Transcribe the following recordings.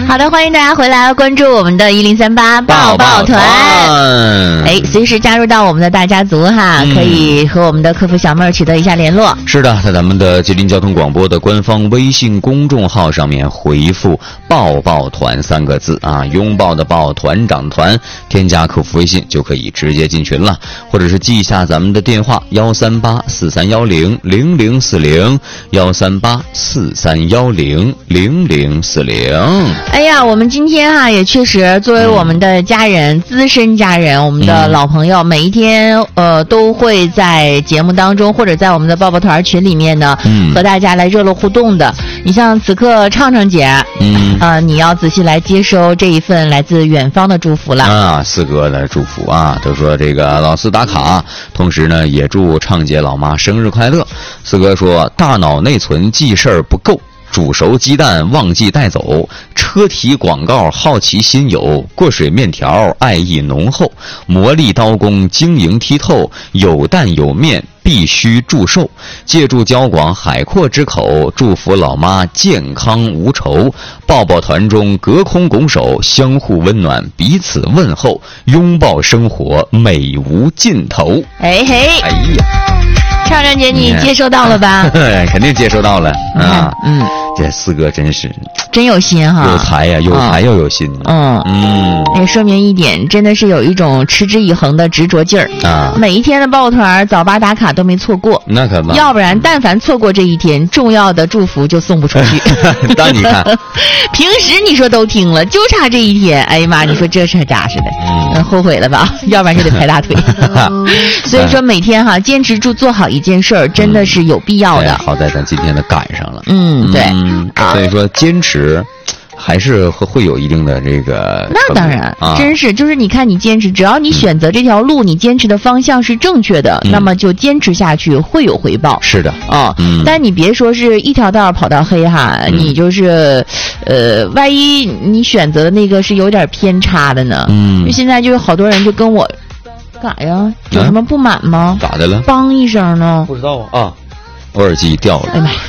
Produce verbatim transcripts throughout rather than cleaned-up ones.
好的，欢迎大家回来关注我们的一零三八抱抱团，哎，随时加入到我们的大家族哈、嗯，可以和我们的客服小妹儿取得一下联络。 是的，在咱们的吉林交通广播的官方微信公众号上面回复抱抱团三个字啊，拥抱的抱，团长团，添加客服微信就可以直接进群了，或者是记一下咱们的电话幺三八四三幺零零零四零幺三八四三幺零零零四零。 哎呀，我们今天哈、啊、也确实作为我们的家人、嗯、资深家人，我们的老朋友，嗯、每一天呃都会在节目当中或者在我们的抱抱团群里面呢，嗯、和大家来热络互动的。你像此刻畅畅姐，嗯，呃，你要仔细来接收这一份来自远方的祝福了啊！四哥的祝福啊，都说这个老四打卡，同时呢也祝畅姐老妈生日快乐。四哥说，大脑内存记事儿不够。煮熟鸡蛋忘记带走，车体广告好奇心有，过水面条爱意浓厚，魔力刀工晶莹剔透，有蛋有面必须祝寿，借助交广海阔之口，祝福老妈健康无愁，抱抱团中隔空拱手，相互温暖彼此问候，拥抱生活美无尽头。 哎嘿， 哎呀， 畅畅姐你接收到了吧？ 肯定接收到了啊，嗯，这四哥真是真有心哈， 有才呀，有才又有心， 嗯嗯，也说明一点，真的是有一种持之以恒的执着劲儿啊！每一天的抱团早八打卡都没错过， 那可不， 要不然但凡错过这一天，重要的祝福就送不出去。 那你看， 平时你说都听了，就差这一天，哎呀妈，你说这是咋似的？嗯，后悔了吧？要不然就得拍大腿。所以说每天哈，坚持住做好一件事儿，真的是有必要的。 哎、好在咱今天的赶上了， 嗯，对， 嗯、所以说坚持。还是会会有一定的这个， 那当然，啊、真是就是你看你坚持，只要你选择这条路，嗯、你坚持的方向是正确的，嗯、那么就坚持下去会有回报。 是的， 哦，嗯、但你别说是一条道跑到黑哈，嗯、你就是，呃，万一你选择的那个是有点偏差的呢？嗯，就现在就有好多人就跟我干啥呀？有什么不满吗？ 咋的了？ 梆一声呢？ 不知道啊，我耳机掉了。 哎妈呀！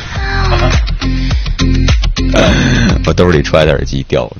我兜里揣的耳机掉了，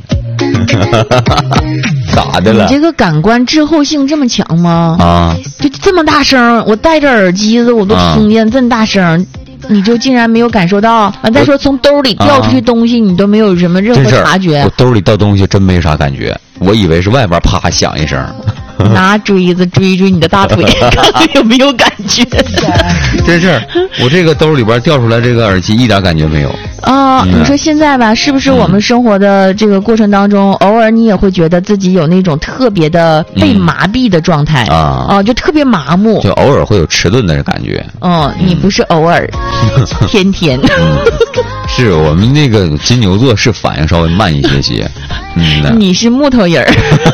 咋的了？ 你这个感官滞后性这么强吗？啊，就这么大声，我戴着耳机子我都听见这么大声，啊、你就竟然没有感受到？啊，再说从兜里掉出去东西，啊、你都没有什么任何察觉？ 我兜里掉东西真没啥感觉，我以为是外边啪响一声。 拿锥子追追你的大腿，看看有没有感觉？ 真是，我这个兜里边掉出来这个耳机一点感觉没有。 啊、嗯，你说现在吧，是不是我们生活的这个过程当中，嗯、偶尔你也会觉得自己有那种特别的被麻痹的状态、嗯、啊啊，就特别麻木， 就偶尔会有迟钝的感觉。 嗯，你不是偶尔，天天。 嗯是我们那个金牛座是反应稍微慢一些些，嗯， 你是木头人儿。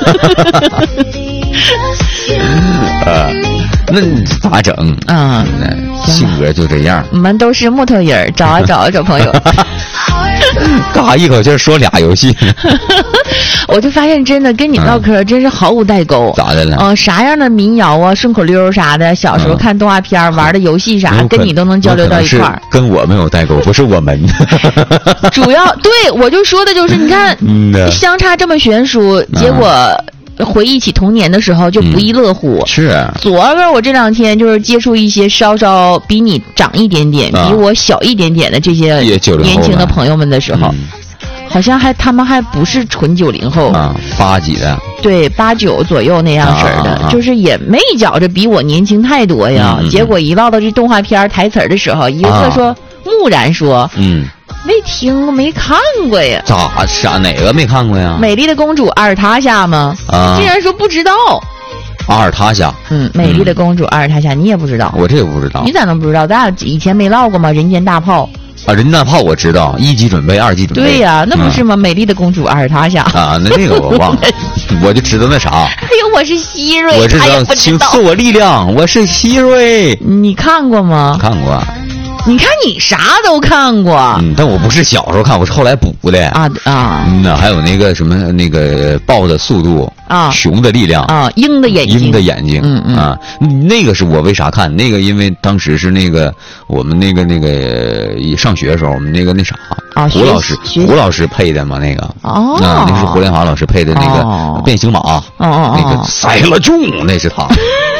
啊，那你咋整啊？ 性格就这样。 我们都是木头人儿，找啊找啊找朋友。 嘎一口气说俩游戏。 我就发现真的跟你唠嗑真是毫无代沟。 咋的了？ 嗯、呃，啥样的民谣啊、顺口溜啥的，小时候看动画片、嗯、玩的游戏啥，跟你都能交流到一块儿。 跟我没有代沟，不是我们。 主要对我就说的就是，你看、嗯、相差这么悬殊，结果。回忆起童年的时候就不亦乐乎。 嗯、是、啊。 昨个我这两天就是接触一些稍稍比你长一点点、啊、比我小一点点的这些年轻的朋友们的时候，嗯、好像还他们还不是纯九零后啊，八几的。 对，八九左右那样式儿的、啊啊啊，就是也没觉着比我年轻太多呀。嗯、结果一唠到这动画片台词的时候，一个说、啊、木然说，嗯。没听过，没看过呀？ 咋啥？哪个没看过呀？ 美丽的公主阿尔塔夏吗？啊！竟然说不知道。 阿尔塔夏。 嗯，美丽的公主阿尔塔夏，你也不知道？ 我这也不知道。 你咋能不知道？咱俩以前没唠过吗？人间大炮。 啊，人间大炮我知道，一级准备，二级准备。 对呀、啊，那不是吗？嗯、美丽的公主阿尔塔夏。 啊，那这个我忘了，我就知道那啥。 还有我是希瑞， 我知道， 哎、 请赐我力量，我是希瑞。 你看过吗？ 看过。 你看你啥都看过， 嗯，但我不是小时候看，我是后来补的啊啊。 嗯呐，还有那个什么那个豹的速度， 啊， 熊的力量啊，鹰的眼睛， 鹰的眼睛， 嗯嗯啊，那个是我为啥看那个？因为当时是那个我们那个那个上学的时候，我们那个那啥， 啊， 胡老师胡老师配的嘛，那个哦， 啊，那是胡连华老师配的那个哦变形马， 哦哦， 那个塞了重，那是他。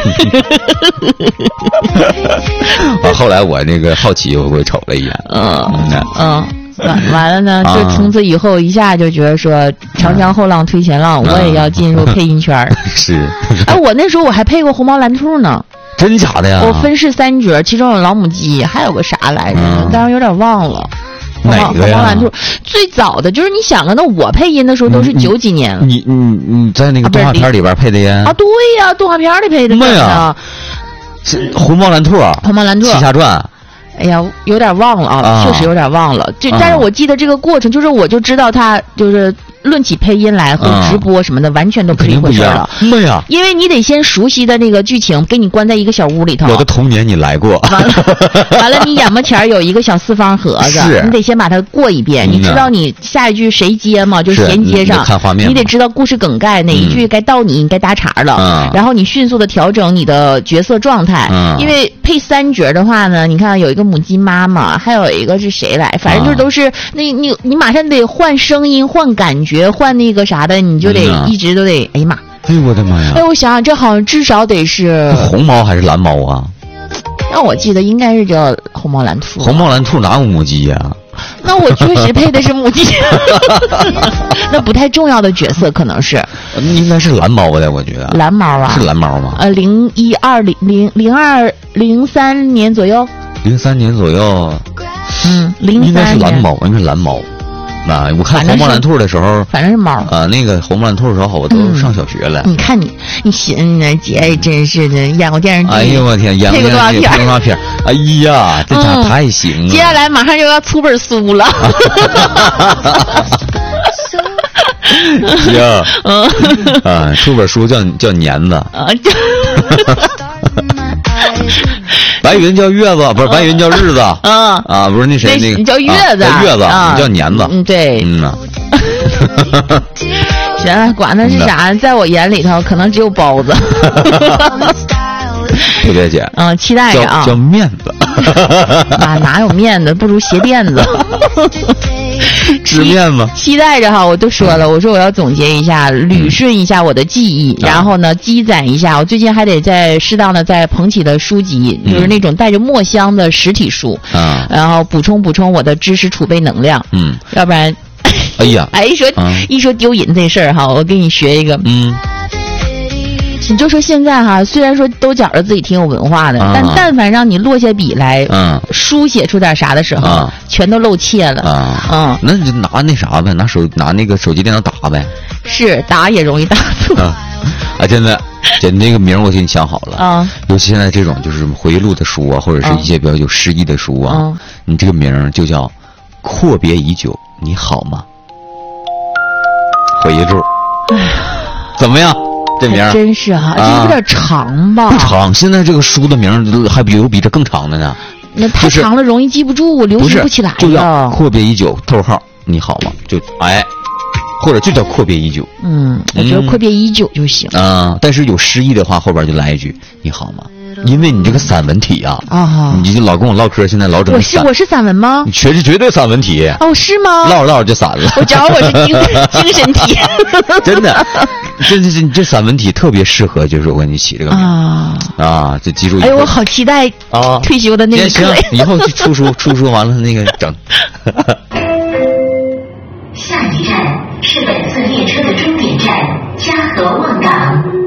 完后来我那个好奇，我会瞅了一眼， 嗯嗯嗯。完完了呢，就从此以后一下就觉得说长江后浪推前浪，我也要进入配音圈儿。 是， 哎，我那时候我还配过红毛蓝兔呢。 真假的呀？ 我分饰三角，其中有老母鸡，还有个啥来着？ 嗯、 但是有点忘了。 哪个呀？ 红毛蓝兔最早的就是你想啊，那我配音的时候都是九几年了。 你你你在那个动画片里边配的呀？ 啊，对呀，动画片里配的呀。是红毛蓝兔。 红毛蓝兔。 七侠传。 哎呀，有点忘了啊， 啊确实有点忘了。这、啊、但是我记得这个过程，就是我就知道他就是论起配音来和直播什么的，啊、完全都不是一回事了。 对呀， 因为你得先熟悉的那个剧情，给你关在一个小屋里头。 我的童年你来过。 完了，完了，你眼巴前有一个小四方盒子，你得先把它过一遍。你知道你下一句谁接吗？就是衔接上。 看画面。 你得知道故事梗概，哪一句该到你，你该搭茬了。 嗯、 然后你迅速的调整你的角色状态。 嗯、 因为配三角的话呢，你看有一个母鸡妈妈，还有一个是谁来？反正就是都是、啊、那你你马上得换声音、换感觉、换那个啥的，你就得一直都得。哎呀妈！ 哎呦我的妈呀！ 哎，我想想，这好像至少得是红毛还是蓝毛啊？ 那我记得应该是叫红毛蓝兔。 红毛蓝兔哪有母鸡呀、啊？ 那我确实配的是母鸡，那不太重要的角色可能是。 应该是蓝毛的，我觉得。 蓝毛啊？ 是蓝毛吗？ 呃，零一二零零零二零三年左右。 零三年左右。 嗯，零三年。 应该是蓝毛，应该是蓝毛。啊，我看红毛蓝兔的时候， 反正是猫啊。那个红毛蓝兔的时候，我都上小学了。 嗯、你看你，你寻思姐真是的，演过电视剧。 哎呦我天，演过电视剧， 配过动画片。哎呀，这家太行了、嗯。 接下来马上就要出本书了。 呀，嗯啊，出本书叫叫年子。啊。白云叫月子，不是白云叫日子。 嗯啊，不是那谁那个你叫月子， 啊、月子， 啊、 你叫年子。 嗯，对。 嗯呐。 行了，管他是啥，在我眼里头可能只有包子。 特别姐， 嗯，期待着啊。 叫, 叫面子。 啊，哪有面子，不如鞋垫子。 吃面吗？ 期待着哈，我都说了，我说我要总结一下，捋顺一下我的记忆， 嗯、 然后呢，积攒一下。我最近还得再适当的再捧起的书籍， 嗯、 就是那种带着墨香的实体书， 啊， 然后补充补充我的知识储备能量。 嗯， 要不然， 哎呀， 哎，一说、嗯、一说丢银这事儿哈，我给你学一个， 嗯。 你就说现在哈，虽然说都觉着自己挺有文化的， 啊、 但但凡让你落下笔来， 嗯， 书写出点啥的时候， 啊、 全都露怯了啊。 嗯， 那你就拿那啥呗，拿手拿那个手机电脑打呗。 是打也容易打错。 啊，啊，现在姐那个名我给你想好了啊。 尤其现在这种就是回忆录的书啊，或者是一些比较有诗意的书啊， 嗯、 你这个名就叫阔别已久，你好吗？回忆录。怎么样？这名真是哈、啊，这有点长吧？ 不长，现在这个书的名还有比这更长的呢。 那太长了，容易记不住，流行不起来呀。 就叫阔别已久，逗号，你好吗？就哎，或者就叫阔别已久。 嗯，我觉得阔别已久就行。 啊、嗯，但是有诗意的话，后边就来一句你好吗？因为你这个散文体啊， 啊， 你就老跟我唠嗑，现在老整。 我是我是散文吗？ 你绝对绝对散文体。 哦，是吗？ 唠着唠着就散了。 我觉得我是精精神体。 真的，这这这这散文体特别适合，就是我给你起这个名啊啊，就记住。 哎呦，我好期待啊！ 退休的那一刻。 以后去出书，出书完了那个整。 下一站是本次列车的终点站嘉禾望港。